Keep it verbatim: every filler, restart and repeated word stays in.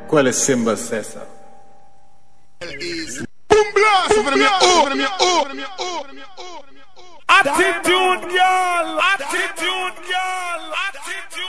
Quelle Simba Sessa. Boom blast over the oh, over the oh, over the oh, over the oh. Attitude